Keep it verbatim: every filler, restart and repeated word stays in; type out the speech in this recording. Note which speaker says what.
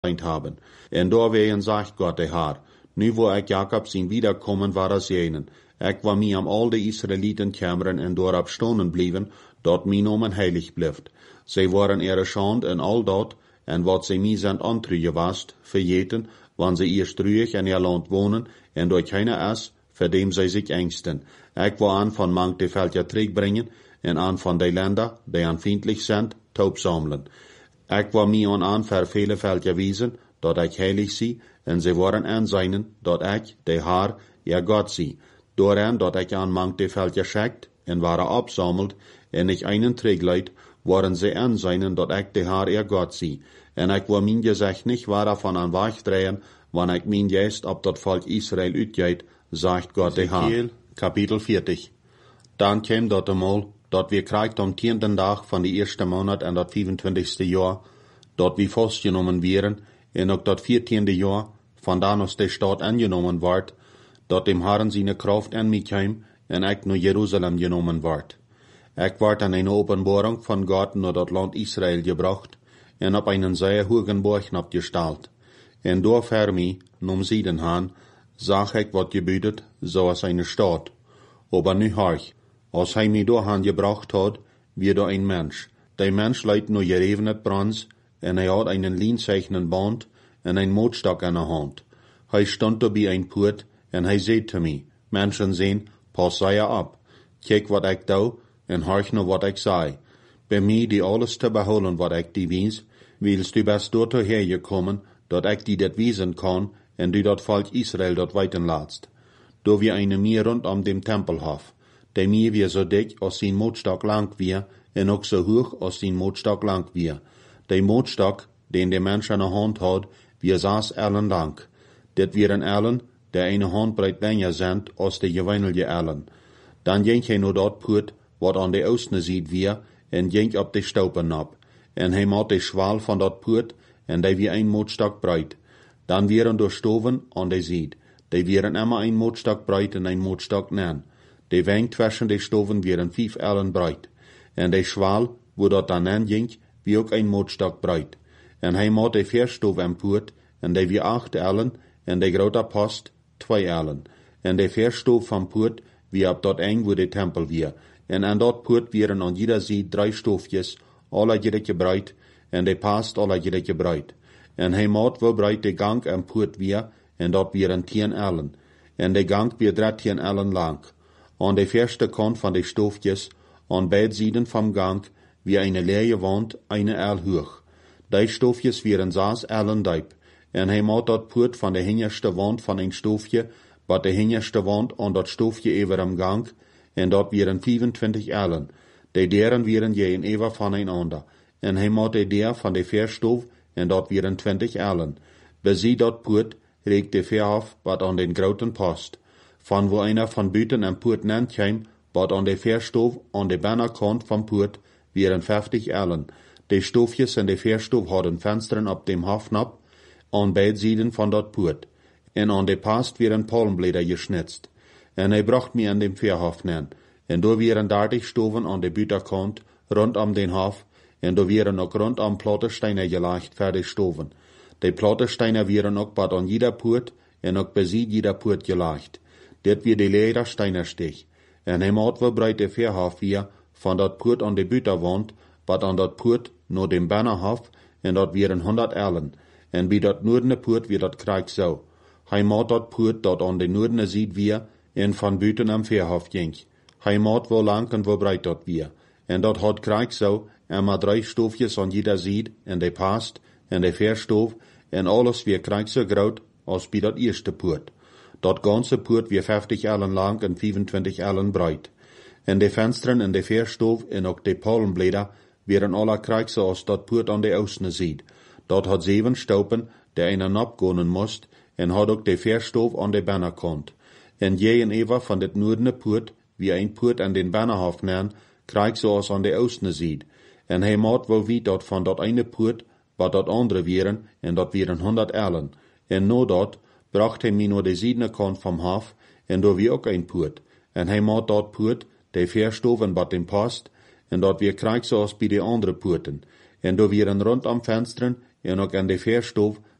Speaker 1: haben. En doorwegen zegt God de Haar, nu wo ik Jacob zijn wiederkommen war zenen, ik wil mij am al de Israëlieten kämmeren en doorop stonen blijven, dat mijn nomen heilig blijft. Zij waren ihre schand en al dat, en wat zij mij zijn antruge wast, vergeten, wanneer zij eerst ruhig in ihr land wonen, en door keine is, voor dem zij zich engsten. Ik wil aan van mank de velden terugbrengen, en aan van de landen, die aanvindelijk zijn, taub samelen. Ik wil mij aan aan voor vele velden wijzen, dat ik heilig zie, en zij worden aanzijnen, dat ik, de Haar, ihr God zie. Dooraan dat ik aan mank de velden schickt, en waren opsameld, en ik einen terugleid, worden zij aanzijnen, dat ik de Haar, ihr God zie. En ik wil mijn gezicht niet waar van aan wegdrehen, wanneer ik mijn geest op dat volk Israël uitgeet, zegt God de Haar. Kapitel veertig. Dan kwam dat eenmaal, dat we krijgt am tienden dag van de eerste maand en dat vijfentwintigste jaar, dat we vastgenomen werden, en ook dat veertiende jaar, vandaan als de stad aangenomen wordt, dat dem Herren zijn kracht aan mij kwam, en ik naar Jeruzalem genomen wordt. Ik werd aan een openbaring van God naar dat land Israël gebracht, en op einen zeer hohen borg opgesteld. En door voor mij, nom Sieden haan, zag ik wat gebeutet, zoals eine stad. Aber nu harch, als hij mij doorheen gebracht had, wie door een mens. Die mens leidt nur gerevenet brans, en hij had einen lienzeichnen band, en een mootstok in de hand. Hij stond er bij een poort, en hij zei te mij, mensen zien, pas zij op. Kijk wat ik doe, en harch naar wat ik zei. Bij mij die alles te behouden wat ik die wies, willst du best dorthin hergekommen, dat ik die dat wiesen kan, en du dat volk Israël dat weiten laatst. Do wir eine Meer rondom dem Tempelhof. Der Meer wie so dick als zijn mootstok lang wie, en ook so hoog als zijn mootstok lang wie. Der mootstok, den der Mensch an der Hand had, wie saß ellen lang. Dit wieren ellen, der eine Handbreit länger sind als de gewöhnliche ellen. Dan ging hij naar dat poort, wat aan de oosten ziet wie, en ging op de staupen op. En hij maat de schwal van dat poort, en die wie een mootstok breit. Dan wieren door stoven aan de ziet. Die wieren immer ein Mootstok breit en ein Mootstok nen. Die weng zwischen de stoven wieren vijf ellen breit. En de schwal, wo dat dan nen ging, wie ook ein Mootstok breit. En hij maat de vier stoof en poort, en die wie acht ellen, en de grote post, twee ellen. En de vier stoof van poort, wie op dat eng wo de tempel wie. En aan dat poort wieren aan jeder zijde drie stoofjes, alle gelijke breit, en de past alle gelijke breit. En hij maat wo breit de gang en poort wie, en dat wieren tien ellen. En de gang weer dertien ellen lang. Aan de verste kant van de stoofjes, aan beide zijden van gang, wie eine leere wand, eine el hoog. Die stoofjes wieren zes ellen diep. En hij maakt dat poort van de hingerste wand van een stoofje, wat de hingerste wand aan dat stoofje over am gang, en dat wieren vijfentwintig ellen. De deren wieren je een ever van een ander. En hij maakt de der van de verstoof, en dat wieren twintig ellen. Bezie dat poort, reekt de verhof, wat aan den groten post. Van wo einer van buiten en poort nent kwam, wat aan de verstoof, aan de binnenkant van poort, wieren vijftig ellen. De stoofjes en de verstoof hadden vensteren op dem hofnap, aan beide zijden van dat poort. En aan de past wieren palmbläder geschnitzt. En hij bracht mij aan dem verhof nen. En door wieren dertig stoven aan de buitenkant, rondom den hof, en door wieren ook rondom platte steinen gelegd voor de stoven. De platte steinen wieren ook bad aan jeder poort, en ook beziet jeder poort gelegd. Dit weer de leder steinerstich. En hij maat wel breit de verhof weer, van dat poort aan de buitenwand, bad aan dat poort naar dem binnenhof, en dat wieren honderd ellen. En bij dat noordene poort weer dat krijg zo. Hij maat dat poort dat aan de noordene ziet weer, en van buiten am verhof ging. Hij maat wel lang en wel breit dat weer. En dat had krijg zo, en maar drie stoofjes aan jeder ziet, en de past, en de verstoof, en alles weer krijg zo groot, als bij dat eerste poort. Dat ganze poort weer vijftig ellen lang en vijfentwintig ellen breit. En de vensteren en de verstoof en ook de palmbläder wieren alle krijg zo als dat poort aan de oosten ziet. Dat had zeven staupen, der einer opgonen moest, en had ook de verstoof aan de binnenkant. En je en ever van dit noordene poort, wie een poort aan den binnenhof nen, krijg zo als aan de oosten ziet. En hij maat wel wie dat van dat ene poort, wat dat andere wieren, en dat wieren honderd ellen. En no dat, bracht hij mij naar de zijdene kant van hof, en door wie ook een poort. En hij maat dat poort, de verstoof en wat dem past, en dat weer krijg zoals bij de andere poorten. En door wieren rondom vensteren, en ook aan de verstof,